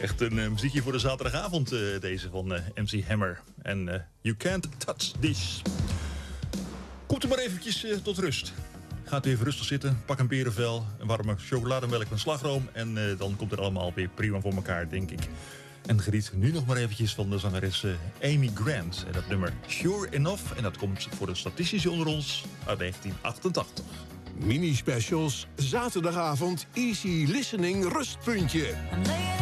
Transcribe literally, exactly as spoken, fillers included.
Echt een uh, muziekje voor de zaterdagavond, uh, deze van uh, M C Hammer. En uh, You Can't Touch This. Komt er maar eventjes uh, tot rust. Gaat u even rustig zitten, pak een berenvel, een warme chocolademelk en slagroom. En uh, dan komt het allemaal weer prima voor elkaar, denk ik. En geniet nu nog maar eventjes van de zangeres uh, Amy Grant. En dat nummer Sure Enough. En dat komt voor de statistici onder ons uit negentien achtentachtig. Mini-specials, zaterdagavond, easy listening rustpuntje.